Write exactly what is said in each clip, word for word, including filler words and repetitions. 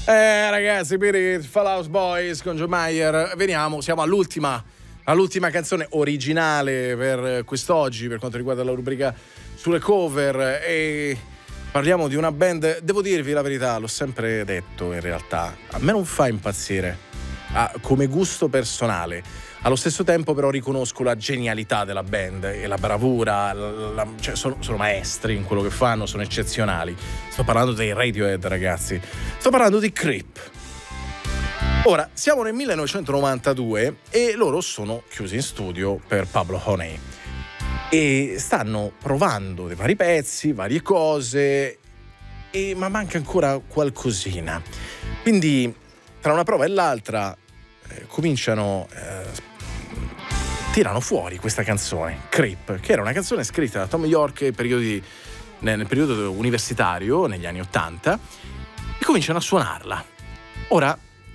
Eh ragazzi, per i Fall Out Boys con Joe Mayer, veniamo, siamo all'ultima, all'ultima canzone originale per quest'oggi, per quanto riguarda la rubrica sulle cover, e parliamo di una band, devo dirvi la verità, l'ho sempre detto in realtà, a me non fa impazzire, ah, come gusto personale. Allo stesso tempo però riconosco la genialità della band e la bravura, la, la, cioè sono, sono maestri in quello che fanno, sono eccezionali. Sto parlando dei Radiohead, ragazzi. Sto parlando di Creep. Ora, siamo nel millenovecentonovantadue e loro sono chiusi in studio per Pablo Honey e stanno provando dei vari pezzi, varie cose, e, ma manca ancora qualcosina. Quindi tra una prova e l'altra eh, cominciano... Eh, tirano fuori questa canzone, Creep, che era una canzone scritta da Tom York periodi, nel periodo universitario, negli anni Ottanta, e cominciano a suonarla. Ora,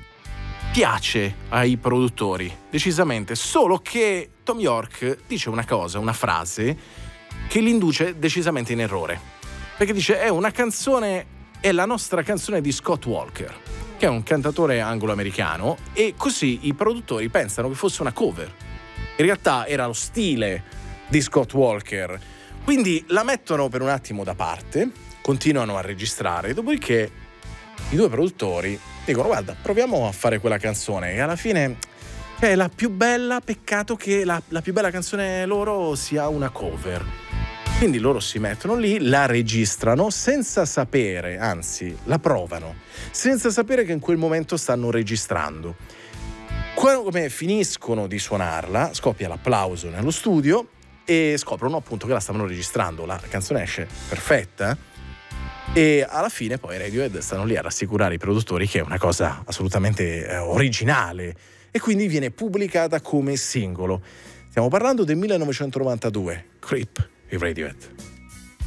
piace ai produttori, decisamente, solo che Tom York dice una cosa, una frase, che li induce decisamente in errore. Perché dice, è una canzone, è la nostra canzone di Scott Walker, che è un cantatore anglo-americano, e così i produttori pensano che fosse una cover. In realtà era lo stile di Scott Walker, quindi la mettono per un attimo da parte, continuano a registrare, dopodiché i due produttori dicono guarda, proviamo a fare quella canzone, e alla fine è la più bella, peccato che la, la più bella canzone loro sia una cover. Quindi loro si mettono lì, la registrano senza sapere, anzi la provano, senza sapere che in quel momento stanno registrando. Come finiscono di suonarla, scoppia l'applauso nello studio e scoprono appunto che la stavano registrando. La canzone esce perfetta e alla fine poi Radiohead stanno lì a rassicurare i produttori che è una cosa assolutamente eh, originale, e quindi viene pubblicata come singolo. Stiamo parlando del millenovecentonovantadue, Creep, i Radiohead.